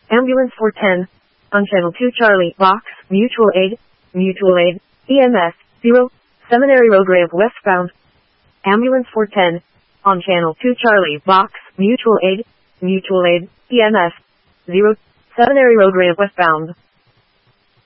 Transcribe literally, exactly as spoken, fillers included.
Ambulance four ten. On channel two Charlie, box, mutual aid, mutual aid, E M S, zero, Seminary Road ramp westbound. Ambulance four ten. On channel two Charlie, box, mutual aid, mutual aid, E M S, zero, Seminary Road ramp westbound.